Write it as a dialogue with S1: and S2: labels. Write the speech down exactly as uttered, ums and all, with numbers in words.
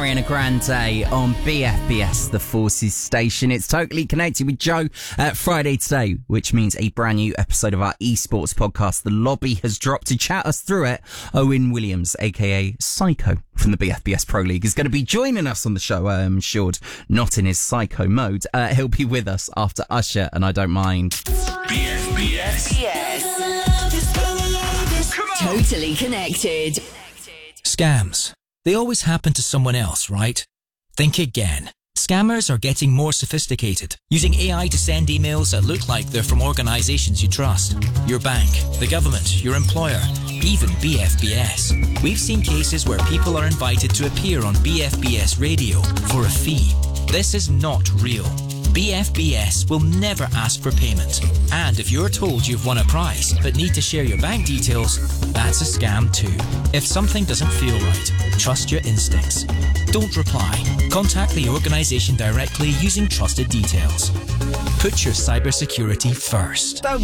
S1: Ariana Grande on B F B S, the Forces station. It's Totally Connected with Joe. Uh, Friday today, which means a brand new episode of our esports podcast, The Lobby, has dropped. To chat us through it, Owen Williams, aka Psycho from the B F B S Pro League, is going to be joining us on the show. I'm sure not in his psycho mode. Uh, he'll be with us after Usher and I Don't Mind.
S2: B F B S.
S3: B F B S. Totally Connected.
S4: Scams. They always happen to someone else, right? Think again. Scammers are getting more sophisticated, using A I to send emails that look like they're from organizations you trust. Your bank, the government, your employer, even B F B S. We've seen cases where people are invited to appear on B F B S radio for a fee. This is not real. B F B S will never ask for payment. And if you're told you've won a prize but need to share your bank details, that's a scam too. If something doesn't feel right, trust your instincts. Don't reply. Contact the organisation directly using trusted details. Put your cybersecurity first.
S1: Don't